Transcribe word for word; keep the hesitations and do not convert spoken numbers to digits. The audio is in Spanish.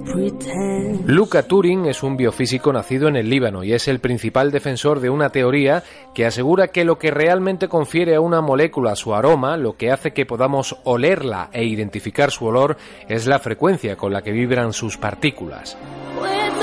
Luca Turing es un biofísico nacido en el Líbano y es el principal defensor de una teoría que asegura que lo que realmente confiere a una molécula su aroma, lo que hace que podamos olerla e identificar su olor, es la frecuencia con la que vibran sus partículas.